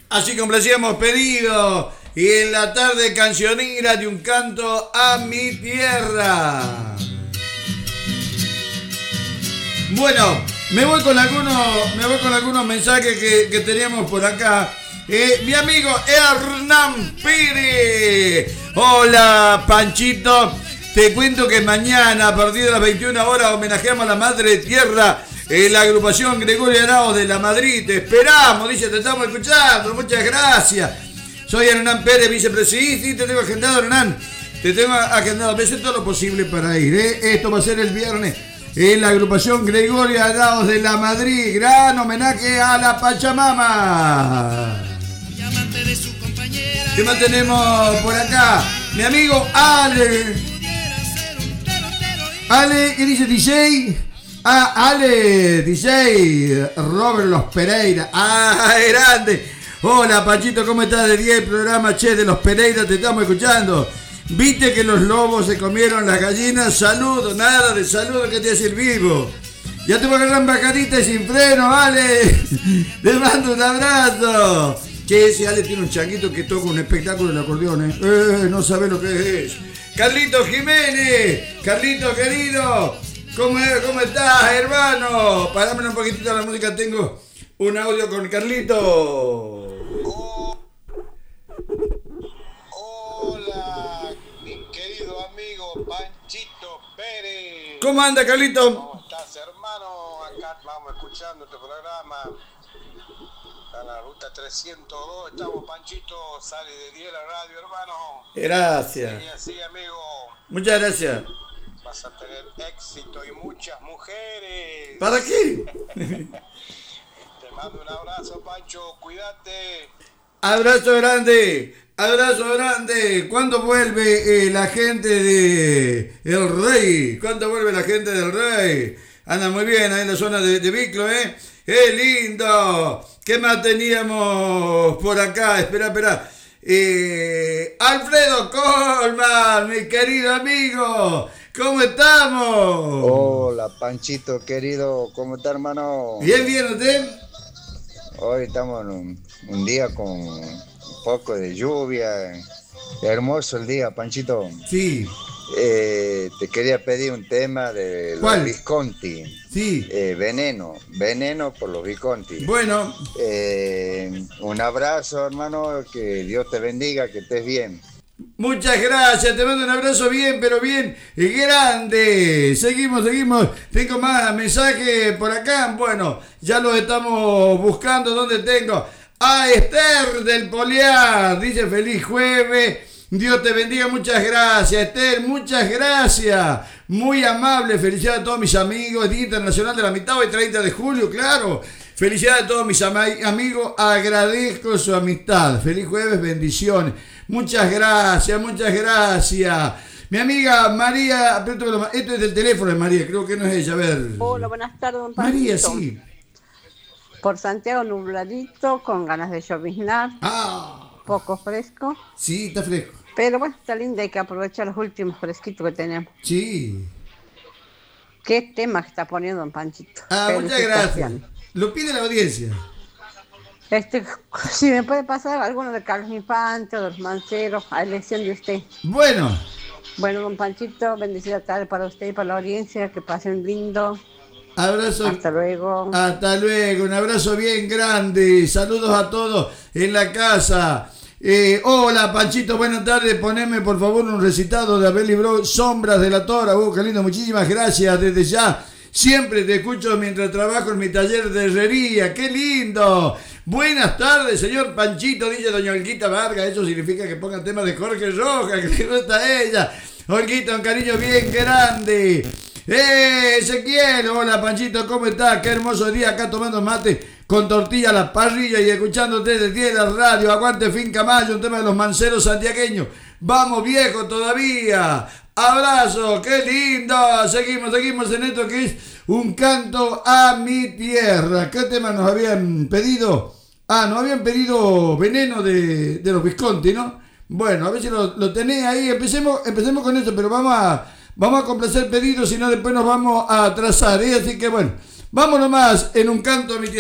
Así complacíamos pedido y en la tarde cancionera de un canto a mi tierra. Bueno, me voy con algunos mensajes que teníamos por acá. Mi amigo Hernán Pérez. Hola, Panchito. Te cuento que mañana, a partir de las 21 horas, homenajeamos a la Madre Tierra en la agrupación Gregorio Arauz de la Madrid. Te esperamos, dice, te estamos escuchando. Muchas gracias. Soy Hernán Pérez, vicepresidente. Sí, te tengo agendado, Hernán. Te tengo agendado. Voy a hacer todo lo posible para ir. Esto va a ser el viernes en la agrupación Gregorio Arauz de la Madrid. Gran homenaje a la Pachamama. ¿Qué más tenemos por acá? Mi amigo Ale. Ale, ¿qué dice DJ? Ale, DJ Robert Los Pereira. Grande. Hola, Panchito, ¿cómo estás? De día el programa Che de Los Pereira, te estamos escuchando. ¿Viste que los lobos se comieron las gallinas? Saludo, nada de saludo que te hace el vivo. Ya te voy a agarrar en bajadita y sin freno, Ale. Te mando un abrazo. Che, ese Ale tiene un changuito que toca un espectáculo del acordeón, no sabe lo que es. Carlito Jiménez, Carlito querido, ¿cómo estás, hermano? Parámelo un poquitito la música, tengo un audio con Carlito. Hola, mi querido amigo Panchito Pérez. ¿Cómo anda, Carlito? ¿Cómo estás, hermano? Acá vamos escuchando tu programa. A la ruta 302 estamos, Panchito, sale de 10 la radio, hermano. Gracias. Y así, amigo. Muchas gracias. Vas a tener éxito y muchas mujeres. ¿Para qué? Te mando un abrazo, Pancho, cuídate. Abrazo grande. ¿Cuándo vuelve la gente de El Rey? ¿Cuándo vuelve la gente del Rey? Anda muy bien ahí en la zona de Viclo, ¿eh? ¡Qué lindo! ¿Qué más teníamos por acá? Espera. Alfredo Colman, mi querido amigo. ¿Cómo estamos? Hola, Panchito, querido. ¿Cómo está, hermano? Bien, ¿usted? Hoy estamos en un día con un poco de lluvia. Hermoso el día, Panchito. Sí. Te quería pedir un tema de los Visconti. Sí. Veneno por los Visconti. Bueno. Un abrazo, hermano, que Dios te bendiga, que estés bien. Muchas gracias, te mando un abrazo bien, pero bien grande. Seguimos. Tengo más mensajes por acá. Bueno, ya los estamos buscando. ¿Dónde tengo? A Esther del Poliar. Dice feliz jueves. Dios te bendiga, muchas gracias, Esther, muchas gracias. Muy amable, felicidades a todos mis amigos. Día Internacional de la Amistad, hoy 30 de julio, claro. Felicidades a todos mis amigos, agradezco su amistad. Feliz jueves, bendiciones. Muchas gracias. Mi amiga María, esto es del teléfono de María, creo que no es ella, a ver. Hola, buenas tardes, don Panchito. María, sí. Por Santiago nubladito, con ganas de lloviznar. Poco fresco. Sí, está fresco. Pero bueno, está lindo, hay que aprovechar los últimos fresquitos que tenemos. Sí. ¿Qué tema está poniendo don Panchito? Muchas gracias. Lo pide la audiencia. Si me puede pasar alguno de Carlos Infante o de los Manceros, a elección de usted. Bueno, don Panchito, bendecida tarde para usted y para la audiencia, que pasen lindo. Abrazo. Hasta luego, un abrazo bien grande. Saludos a todos en la casa. Hola, Panchito, buenas tardes. Poneme por favor un recitado de Abel Libro, Sombras de la Tora. Qué lindo, muchísimas gracias desde ya. Siempre te escucho mientras trabajo en mi taller de herrería. ¡Qué lindo! Buenas tardes, señor Panchito, dice doña Olguita Vargas. Eso significa que pongan temas de Jorge Rojas, que le gusta a ella. Olguita, un cariño bien grande. Ezequiel, hola Panchito, ¿cómo estás? Qué hermoso día acá tomando mate con tortilla a la parrilla y escuchándote desde la radio. Aguante Finca Mayo, un tema de los manceros santiagueños. Vamos viejo todavía. Abrazo, qué lindo. Seguimos en esto que es un canto a mi tierra. ¿Qué tema nos habían pedido? Nos habían pedido Veneno de los Visconti, ¿no? Bueno, a ver si lo tenés ahí. Empecemos con esto, pero vamos a complacer pedidos, si no después nos vamos a atrasar, ¿eh? Así que bueno, vámonos más en un canto a mi tierra.